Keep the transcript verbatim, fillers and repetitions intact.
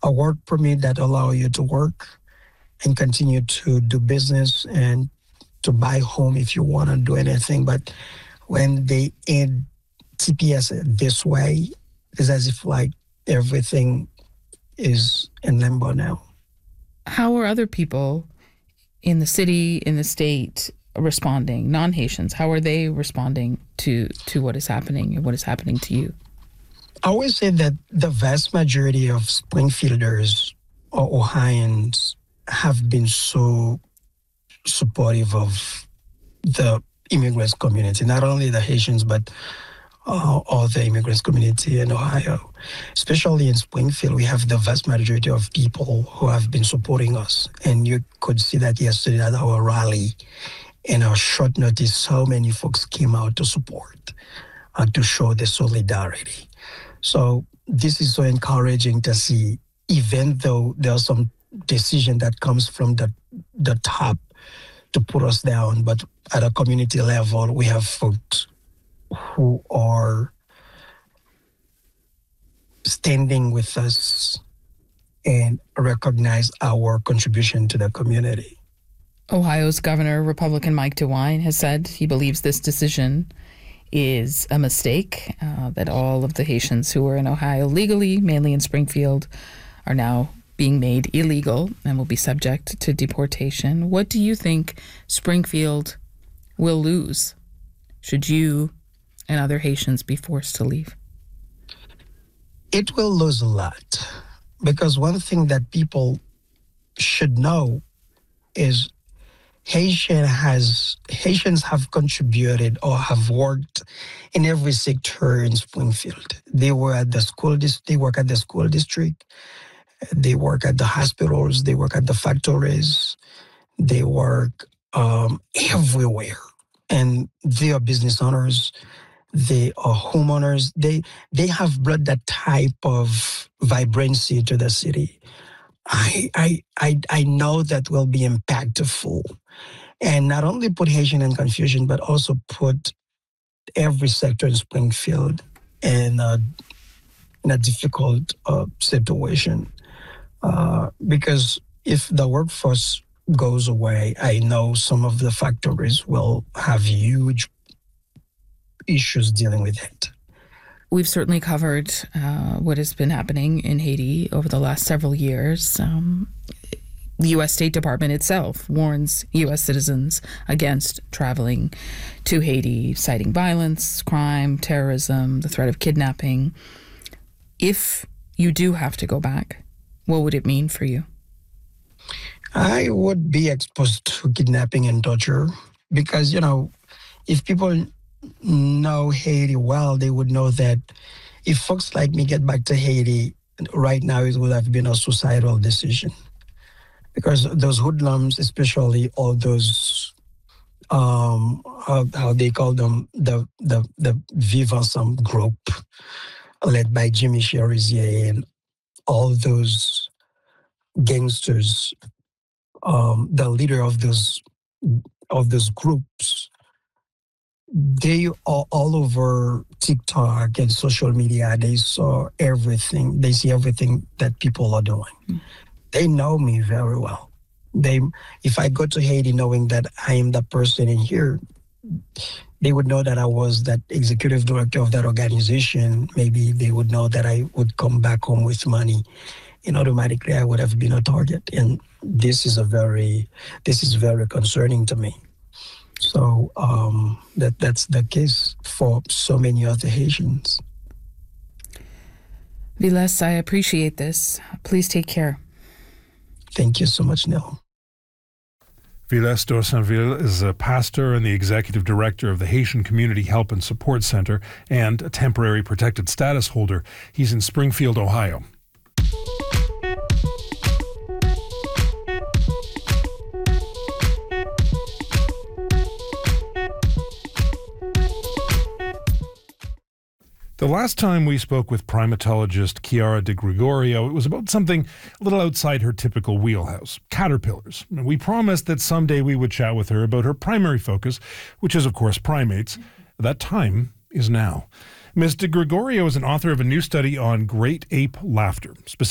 a work permit that allow you to work and continue to do business and to buy home if you want to do anything. But when they end T P S this way, it's as if like everything is in limbo now. How are other people in the city, in the state, responding? Non-Haitians, how are they responding to, to what is happening and what is happening to you? I always say that the vast majority of Springfielders or Ohioans have been so supportive of the immigrants community, not only the Haitians, but uh, all the immigrants community in Ohio. Especially in Springfield, we have the vast majority of people who have been supporting us. And you could see that yesterday at our rally. In our short notice, so many folks came out to support, uh, to show the solidarity. So this is so encouraging to see, even though there's some decision that comes from the, the top to put us down, but at a community level, we have folks who are standing with us and recognize our contribution to the community. Ohio's Governor, Republican Mike DeWine, has said he believes this decision is a mistake, uh, that all of the Haitians who are in Ohio legally, mainly in Springfield, are now being made illegal and will be subject to deportation. What do you think Springfield will lose should you and other Haitians be forced to leave? It will lose a lot, because one thing that people should know is Haitian has Haitians have contributed or have worked in every sector in Springfield. They were at the school. They work at the school district. They work at the hospitals. They work at the factories. They work um, everywhere, and they are business owners. They are homeowners. They they have brought that type of vibrancy to the city. I I I I know that will be impactful. And not only put Haitian in confusion, but also put every sector in Springfield in a, in a difficult uh, situation. Uh, because if the workforce goes away, I know some of the factories will have huge issues dealing with it. We've certainly covered uh, what has been happening in Haiti over the last several years. Um, The U S State Department itself warns U S citizens against traveling to Haiti, citing violence, crime, terrorism, the threat of kidnapping. If you do have to go back, what would it mean for you? I would be exposed to kidnapping and torture because, you know, if people know Haiti well, they would know that if folks like me get back to Haiti, right now it would have been a suicidal decision. Because those hoodlums, especially all those, um, how, how they call them, the the the Vive Ensemble group, led by Jimmy Cherizier and all those gangsters, um, the leader of those of those groups, they are all over TikTok and social media. They saw everything. They see everything that people are doing. Mm. They know me very well. They, if I go to Haiti knowing that I am the person in here, they would know that I was that executive director of that organization. Maybe they would know that I would come back home with money, and automatically I would have been a target. And this is a very, this is very concerning to me. So um, that that's the case for so many other Haitians. Viles, I appreciate this. Please take care. Thank you so much, Neil. Viles Dorsainville is a pastor and the executive director of the Haitian Community Help and Support Center and a temporary protected status holder. He's in Springfield, Ohio. The last time we spoke with primatologist Chiara DiGregorio, it was about something a little outside her typical wheelhouse, caterpillars. We promised that someday we would chat with her about her primary focus, which is, of course, primates. That time is now. Miz DiGregorio is an author of a new study on great ape laughter, specifically